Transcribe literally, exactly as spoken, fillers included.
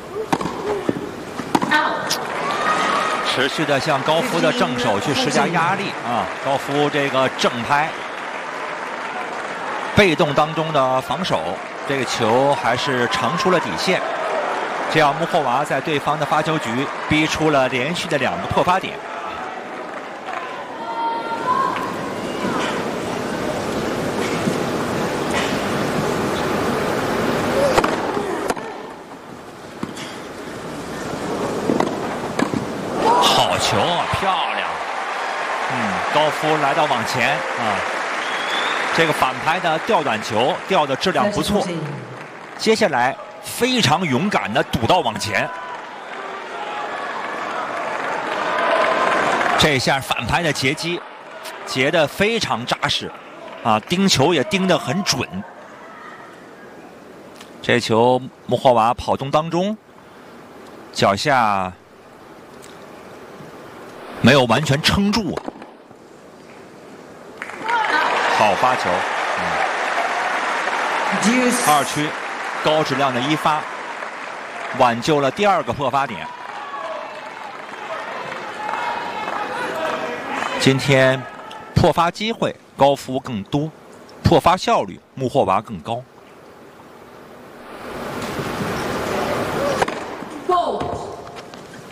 持续的向高夫的正手去施加压力啊！高夫这个正拍，被动当中的防守，这个球还是长出了底线。这样穆霍娃在对方的发球局逼出了连续的两个破发点。好球啊，漂亮！嗯，高夫来到网前啊，这个反拍的吊短球吊的质量不错。接下来非常勇敢的赌到网前，这一下反拍的截击截得非常扎实啊，盯球也盯得很准。这球穆霍娃跑动当中，脚下没有完全撑住，好发球。嗯、二区高质量的一发，挽救了第二个破发点。今天破发机会高夫更多，破发效率穆霍娃更高。